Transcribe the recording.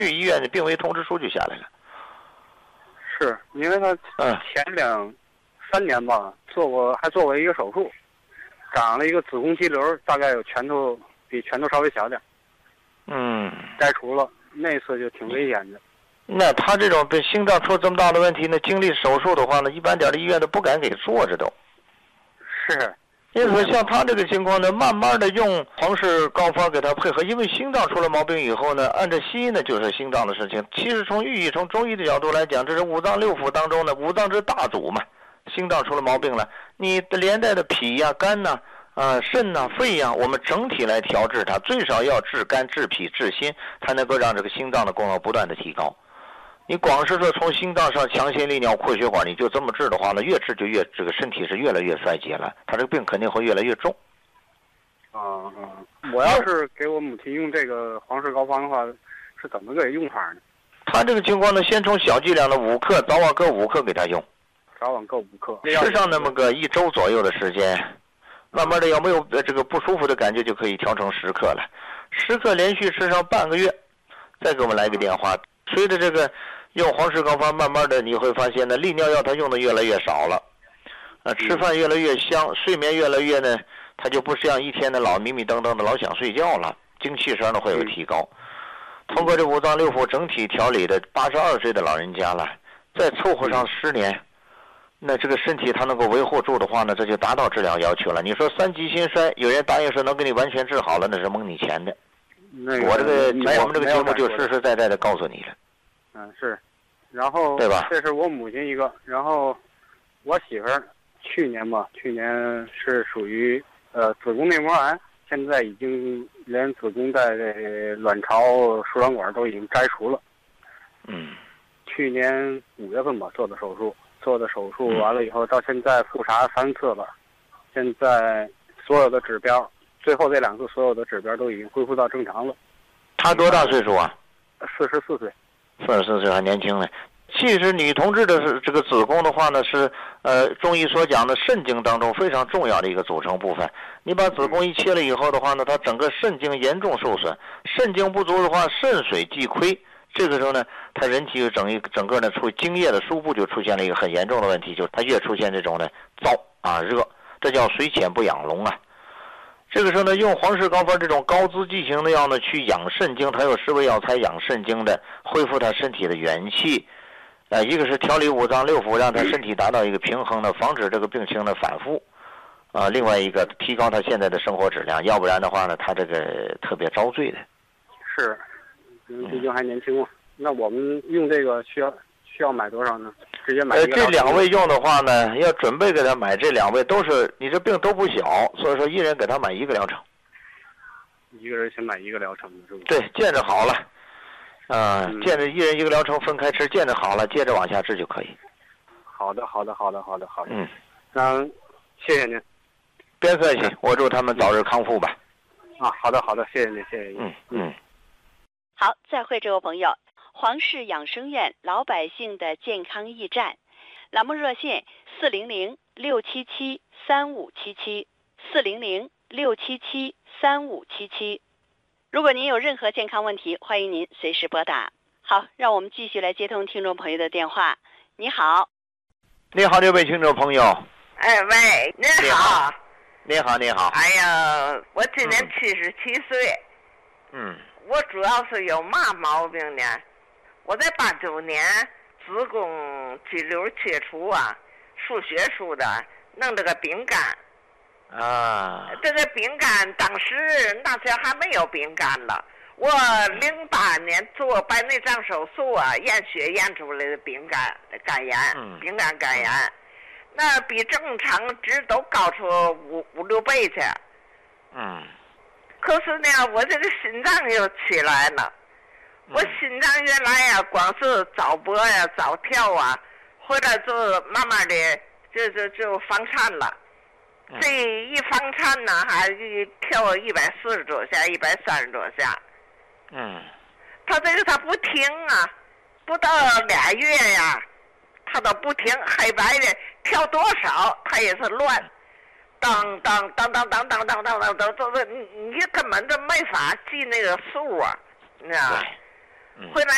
去医院的病危通知书就下来了。 是因为他前3年吧还做过一个手术，长了一个子宫肌瘤，大概有比拳头稍微小点。摘除了，那次就挺危险的。 那他这种被心脏出这么大的问题呢，经历手术的话呢，一般点的医院都不敢给做着都。 是。 因为说像他这个情况呢，慢慢的用皇氏膏方给他配合，因为心脏出了毛病以后呢，按照西医呢就是心脏的事情。其实从寓意从中医的角度来讲，这是五脏六腑当中的五脏之大祖嘛。心脏出了毛病了，你的连带的脾呀、肝呐、肾呐、肺呀，我们整体来调治它，最少要治肝、治脾、治心，才能够让这个心脏的功能不断的提高。你光是说从心脏上强行利尿扩血管，你就这么治的话呢，越治就越这个身体是越来越衰竭了，他这个病肯定会越来越重。 我要是给我母亲用这个皇氏膏方的话，是怎么个用法呢？ 他这个情况呢，先从小剂量的5克，早晚各5克给他用， 早晚各5克， 吃上那么个1周左右的时间，慢慢的要没有这个不舒服的感觉，就可以调成10克了。10克连续吃上半个月，再给我们来个电话。随着这个用皇氏膏方，慢慢的你会发现呢，利尿药它用的越来越少了，吃饭越来越香，睡眠越来越呢，它就不是像一天的老迷迷瞪瞪的老想睡觉了，精气神呢会有提高。通过这五脏六腑整体调理的82岁的老人家了，再凑合上10年，那这个身体它能够维护住的话呢，这就达到治疗要求了。你说3级心衰，有人答应说能给你完全治好了，那是蒙你钱的。我们这个节目就实实在在的告诉你了。 是，然后对吧？ 这是我母亲一个，然后我媳妇儿去年是属于子宫内膜癌，现在已经连子宫在卵巢输卵管都已经摘除了。去年5月份吧做的手术完了以后，到现在复查3次了，现在所有的指标，最后这2次所有的指标都已经恢复到正常了。 他多大岁数啊 ？44岁。 44岁还年轻呢。其实女同志的这个子宫的话呢，是中医所讲的肾经当中非常重要的一个组成部分。你把子宫一切了以后的话呢，它整个肾经严重受损，肾经不足的话，肾水既亏，这个时候呢，它人体整个呢精液的输布就出现了一个很严重的问题，就是它越出现这种呢燥热，这叫水浅不养龙啊。这个时候呢，用皇氏膏方这种高滋剂型的药呢，去养肾经，它有10味药材养肾经的，恢复它身体的元气。一个是调理五脏六腑，让他身体达到一个平衡的，防止这个病情的反复。另外一个提高他现在的生活质量，要不然的话呢，他这个特别遭罪的。 是，毕竟还年轻嘛。那我们用这个需要买多少呢？直接买一个。 这2位用的话呢，要准备给他买这2位都是你这病都不小，所以说一人给他买1个疗程。 一个人先买1个疗程是吧？ 对，见着好了。见着一人1个疗程分开吃，见着好了，接着往下治就可以。 好的。谢谢您。 别客气，我祝他们早日康复吧。 好的，谢谢您。 好，再会这位朋友。皇氏养生院老百姓的健康驿站，栏目热线400-677-3577，400-677-3577。如果您有任何健康问题，欢迎您随时拨打。好，让我们继续来接通听众朋友的电话。你好。 你好，这位听众朋友。 喂，您好。 你好。 哎呀，我今年77岁。我主要是有嘛毛病呢？我在89年子宫肌瘤切除输血输的，弄这个丙肝。这个丙肝当时那时还没有丙肝了。我08年做白内障手术验血验出来的丙肝肝炎，丙肝肝炎，那比正常值都高出5-6倍去。可是呢，我这个心脏又起来了。我心脏原来光是早搏早跳回来就慢慢的就房颤了。这一房颤呢，还跳140多下，130多下。他这个他不停不到2月他都不停，黑白的跳多少他也是乱，当当当当当当当当当当，你根本就没法记那个数你知道。回来